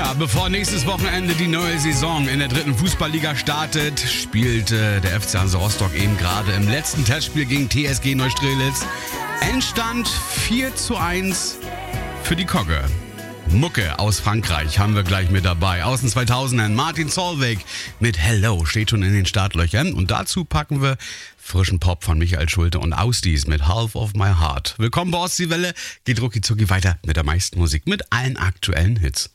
Ja, bevor nächstes Wochenende die neue Saison in der 3. Fußballliga startet, spielte der FC Hansa Rostock eben gerade im letzten Testspiel gegen TSG Neustrelitz. Endstand 4:1 für die Kogge. Mucke aus Frankreich haben wir gleich mit dabei. Aus den 2000ern Martin Solveig mit Hello steht schon in den Startlöchern. Und dazu packen wir frischen Pop von Michael Schulte und Ausdies mit Half of My Heart. Willkommen bei Ostseewelle. Geht rucki zucki weiter mit der meisten Musik, mit allen aktuellen Hits.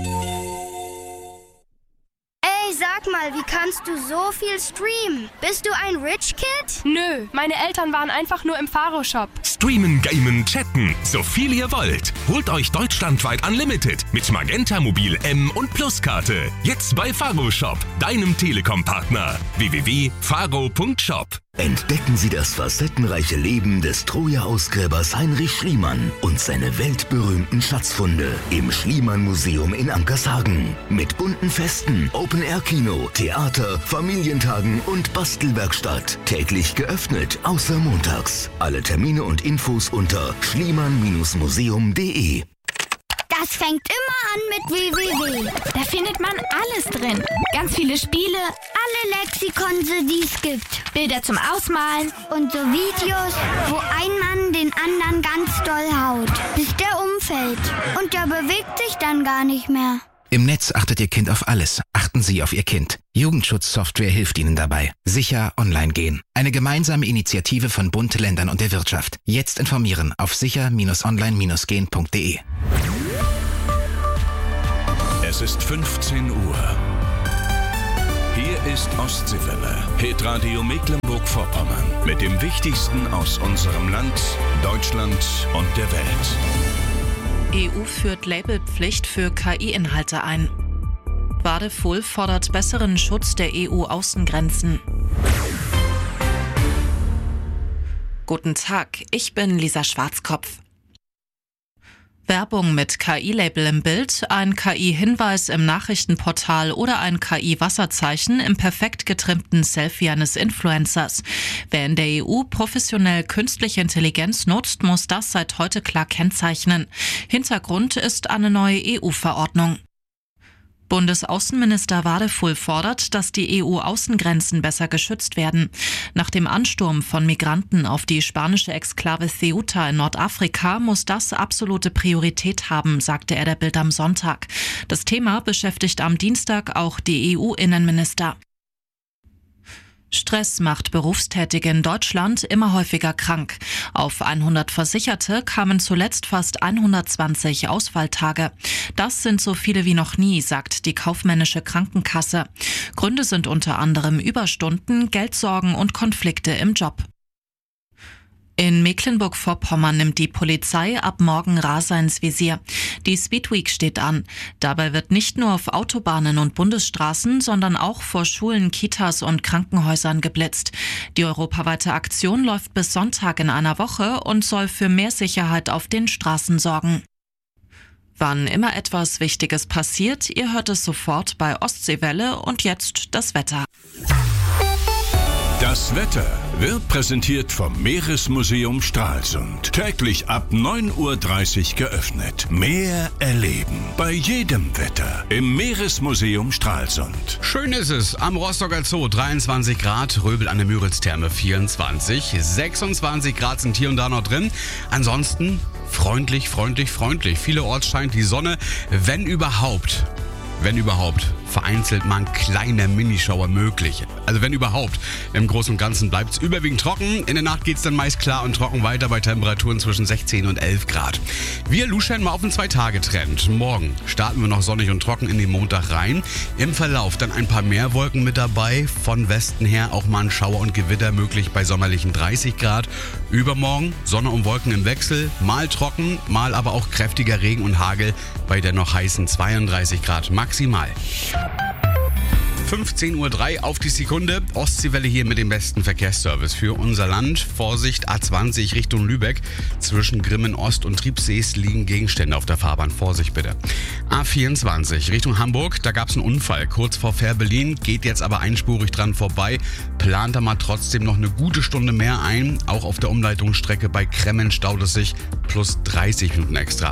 Ey, sag mal, wie kannst du so viel streamen? Bist du ein Rich Kid? Nö, meine Eltern waren einfach nur im Faro-Shop. Streamen, gamen, chatten, so viel ihr wollt. Holt euch deutschlandweit Unlimited mit Magenta Mobil M und Plus-Karte. Jetzt bei Faro-Shop, deinem Telekom-Partner. www.faro.shop. Entdecken Sie das facettenreiche Leben des Troja-Ausgräbers Heinrich Schliemann und seine weltberühmten Schatzfunde im Schliemann-Museum in Ankershagen. Mit bunten Festen, Open-Air-Kino, Theater, Familientagen und Bastelwerkstatt. Täglich geöffnet, außer montags. Alle Termine und Infos unter schliemann-museum.de. Das fängt immer an mit www. Da findet man alles drin. Ganz viele Spiele, Alle Lexikonse, die es gibt. Bilder zum Ausmalen. Und so Videos, wo ein Mann den anderen ganz doll haut, bis der umfällt. Und der bewegt sich dann gar nicht mehr. Im Netz achtet Ihr Kind auf alles. Achten Sie auf Ihr Kind. Jugendschutzsoftware hilft Ihnen dabei. Sicher online gehen. Eine gemeinsame Initiative von Bund, Ländern und der Wirtschaft. Jetzt informieren auf sicher-online-gehen.de. Es ist 15 Uhr. Hier ist Ostseewelle, Hitradio Mecklenburg-Vorpommern. Mit dem Wichtigsten aus unserem Land, Deutschland und der Welt. EU führt Labelpflicht für KI-Inhalte ein. Wadefull fordert besseren Schutz der EU-Außengrenzen. Guten Tag, ich bin Lisa Schwarzkopf. Werbung mit KI-Label im Bild, ein KI-Hinweis im Nachrichtenportal oder ein KI-Wasserzeichen im perfekt getrimmten Selfie eines Influencers. Wer in der EU professionell künstliche Intelligenz nutzt, muss das seit heute klar kennzeichnen. Hintergrund ist eine neue EU-Verordnung. Bundesaußenminister Wadefull fordert, dass die EU-Außengrenzen besser geschützt werden. Nach dem Ansturm von Migranten auf die spanische Exklave Ceuta in Nordafrika muss das absolute Priorität haben, sagte er der Bild am Sonntag. Das Thema beschäftigt am Dienstag auch die EU-Innenminister. Stress macht Berufstätige in Deutschland immer häufiger krank. Auf 100 Versicherte kamen zuletzt fast 120 Ausfalltage. Das sind so viele wie noch nie, sagt die kaufmännische Krankenkasse. Gründe sind unter anderem Überstunden, Geldsorgen und Konflikte im Job. In Mecklenburg-Vorpommern nimmt die Polizei ab morgen Raser ins Visier. Die Speedweek steht an. Dabei wird nicht nur auf Autobahnen und Bundesstraßen, sondern auch vor Schulen, Kitas und Krankenhäusern geblitzt. Die europaweite Aktion läuft bis Sonntag in einer Woche und soll für mehr Sicherheit auf den Straßen sorgen. Wann immer etwas Wichtiges passiert, ihr hört es sofort bei Ostseewelle und jetzt das Wetter. Das Wetter wird präsentiert vom Meeresmuseum Stralsund. Täglich ab 9:30 Uhr geöffnet. Mehr erleben bei jedem Wetter im Meeresmuseum Stralsund. Schön ist es am Rostocker Zoo, 23 Grad, Röbel an der Müritz-Therme 24, 26 Grad sind hier und da noch drin. Ansonsten freundlich. Vielerorts scheint die Sonne, wenn überhaupt, vereinzelt mal ein kleiner Minischauer möglich. Also wenn überhaupt. Im Großen und Ganzen bleibt es überwiegend trocken. In der Nacht geht es dann meist klar und trocken weiter bei Temperaturen zwischen 16 und 11 Grad. Wir luschern mal auf den 2-Tage-Trend. Morgen starten wir noch sonnig und trocken in den Montag rein. Im Verlauf dann ein paar mehr Wolken mit dabei. Von Westen her auch mal ein Schauer und Gewitter möglich bei sommerlichen 30 Grad. Übermorgen Sonne und Wolken im Wechsel. Mal trocken, mal aber auch kräftiger Regen und Hagel bei der noch heißen 32 Grad maximal. 15:03 Uhr auf die Sekunde. Ostseewelle hier mit dem besten Verkehrsservice für unser Land. Vorsicht, A20 Richtung Lübeck. Zwischen Grimmen Ost und Triebsees liegen Gegenstände auf der Fahrbahn. Vorsicht bitte. A24 Richtung Hamburg. Da gab es einen Unfall kurz vor Fähr-Berlin. Geht jetzt aber einspurig dran vorbei. Plant da mal trotzdem noch eine gute Stunde mehr ein. Auch auf der Umleitungsstrecke bei Kremmen staut es sich plus 30 Minuten extra.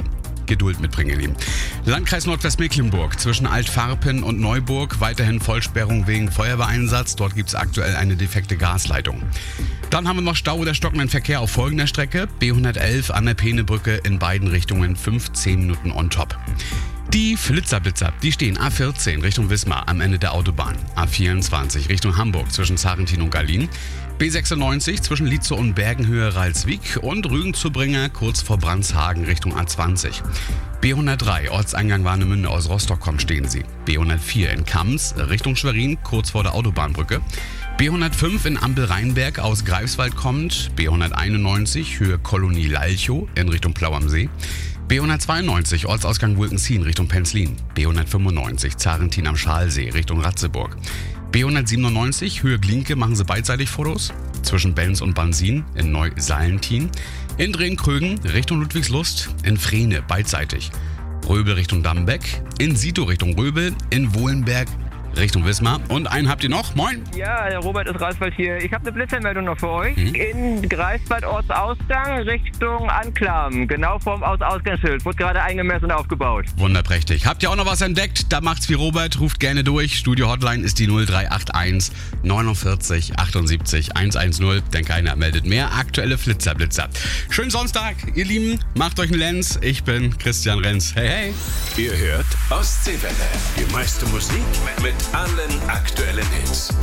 Geduld mitbringen, ihr Lieben. Landkreis Nordwestmecklenburg zwischen Altfarpen und Neuburg. Weiterhin Vollsperrung wegen Feuerwehreinsatz. Dort gibt es aktuell eine defekte Gasleitung. Dann haben wir noch Stau oder stockenden Verkehr auf folgender Strecke. B111 an der Peenebrücke in beiden Richtungen 15 Minuten on top. Die Flitzerblitzer, die stehen A14 Richtung Wismar am Ende der Autobahn. A24 Richtung Hamburg zwischen Sarrentin und Gallien. B96 zwischen Lietzow und Bergenhöhe Ralswiek und Rügen-Zurbringer kurz vor Brandshagen Richtung A20. B103 Ortseingang Warnemünde aus Rostock kommt, stehen Sie. B104 in Kams Richtung Schwerin kurz vor der Autobahnbrücke. B105 in Ampel-Rheinberg aus Greifswald kommt. B191 Höhe Kolonie Lalchow in Richtung Plau am See. B192 Ortsausgang Wulkensien Richtung Penzlin. B195 Zarentin am Schalsee Richtung Ratzeburg. B197 Höhe Glinke machen Sie beidseitig Fotos. Zwischen Benz und Bansin in Neu-Salentin. In Drehn-Krögen Richtung Ludwigslust. In Frehne beidseitig. Röbel Richtung Dambeck. In Sito Richtung Röbel. In Wohlenberg Richtung Wismar. Und einen habt ihr noch. Moin. Ja, der Robert ist Greifswald hier. Ich habe eine Blitzermeldung noch für euch. In Greifswald Ortsausgang Richtung Anklamen. Genau vorm Ausgangsschild. Wurde gerade eingemessen und aufgebaut. Wunderprächtig. Habt ihr auch noch was entdeckt? Da macht's wie Robert. Ruft gerne durch. Studio Hotline ist die 0381 49 78 110. Denn keiner meldet mehr. Aktuelle Flitzer. Schönen Sonntag, ihr Lieben. Macht euch einen Lenz. Ich bin Christian Renz. Hey, hey. Ihr hört Ostseewelle. Die meiste Musik mit allen aktuellen Hits.